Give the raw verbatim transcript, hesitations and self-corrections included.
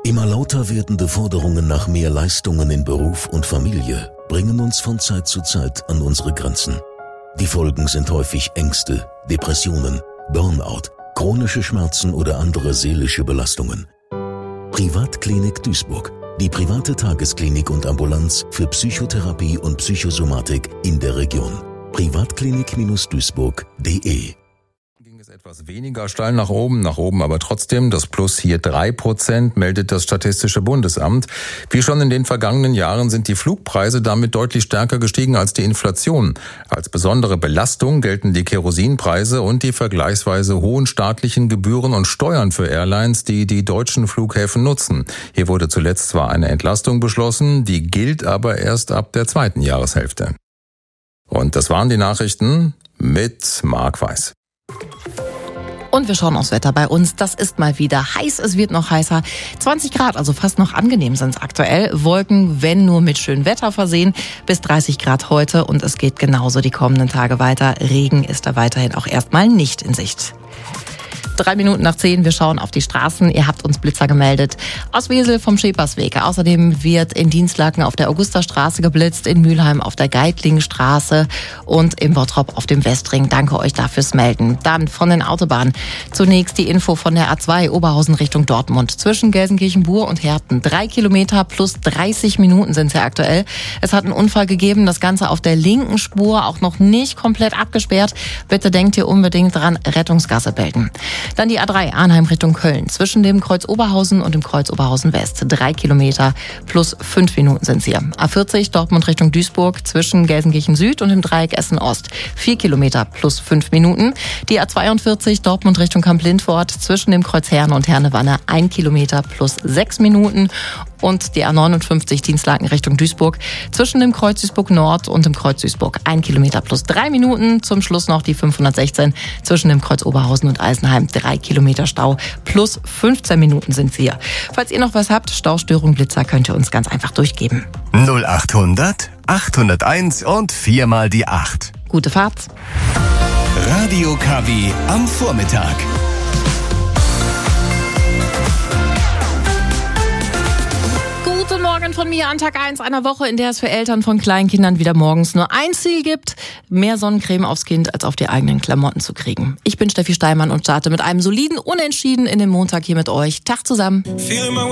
Immer lauter werdende Forderungen nach mehr Leistungen in Beruf und Familie bringen uns von Zeit zu Zeit an unsere Grenzen. Die Folgen sind häufig Ängste, Depressionen, Burnout, chronische Schmerzen oder andere seelische Belastungen. Privatklinik Duisburg. Die private Tagesklinik und Ambulanz für Psychotherapie und Psychosomatik in der Region. privatklinik Duisburg punkt de. Ging es etwas weniger steil nach oben, nach oben aber trotzdem. Das Plus hier drei Prozent, meldet das Statistische Bundesamt. Wie schon in den vergangenen Jahren sind die Flugpreise damit deutlich stärker gestiegen als die Inflation. Als besondere Belastung gelten die Kerosinpreise und die vergleichsweise hohen staatlichen Gebühren und Steuern für Airlines, die die deutschen Flughäfen nutzen. Hier wurde zuletzt zwar eine Entlastung beschlossen, die gilt aber erst ab der zweiten Jahreshälfte. Und das waren die Nachrichten mit Marc Weiß. Und wir schauen aufs Wetter bei uns. Das ist mal wieder heiß, es wird noch heißer. zwanzig Grad, also fast noch angenehm sind es aktuell. Wolken, wenn nur mit schönem Wetter versehen, bis dreißig Grad heute. Und es geht genauso die kommenden Tage weiter. Regen ist da weiterhin auch erstmal nicht in Sicht. Drei Minuten nach zehn, wir schauen auf die Straßen. Ihr habt uns Blitzer gemeldet. Aus Wesel vom Schepersweg. Außerdem wird in Dienstlaken auf der Augustastraße geblitzt, in Mülheim auf der Geitlingstraße und im Bottrop auf dem Westring. Danke euch dafür's Melden. Dann von den Autobahnen. Zunächst die Info von der A zwei Oberhausen Richtung Dortmund. Zwischen Gelsenkirchen-Bur und Herten. Drei Kilometer plus dreißig Minuten sind es ja aktuell. Es hat einen Unfall gegeben. Das Ganze auf der linken Spur auch noch nicht komplett abgesperrt. Bitte denkt ihr unbedingt dran, Rettungsgasse melden. Dann die A drei Arnheim Richtung Köln. Zwischen dem Kreuz Oberhausen und dem Kreuz Oberhausen West. Drei Kilometer plus fünf Minuten sind es hier. A vierzig Dortmund Richtung Duisburg. Zwischen Gelsenkirchen Süd und dem Dreieck Essen Ost. Vier Kilometer plus fünf Minuten. Die A zweiundvierzig Dortmund Richtung Kamp-Lindfort. Zwischen dem Kreuz Herne und Hernewanne. Ein Kilometer plus sechs Minuten. Und die A neunundfünfzig Dienstlaken Richtung Duisburg. Zwischen dem Kreuz Duisburg Nord und dem Kreuz Duisburg. Ein Kilometer plus drei Minuten. Zum Schluss noch die fünfhundertsechzehn. Zwischen dem Kreuz Oberhausen und Eisenheim. Drei Kilometer Stau plus fünfzehn Minuten sind es hier. Falls ihr noch was habt, Staustörung, Blitzer, könnt ihr uns ganz einfach durchgeben. null achthundert, achthunderteins und viermal die acht. Gute Fahrt. Radio K W am Vormittag. Guten Morgen von mir an Tag eins einer Woche, in der es für Eltern von kleinen Kindern wieder morgens nur ein Ziel gibt: mehr Sonnencreme aufs Kind als auf die eigenen Klamotten zu kriegen. Ich bin Steffi Steinmann und starte mit einem soliden Unentschieden in den Montag hier mit euch. Tag zusammen.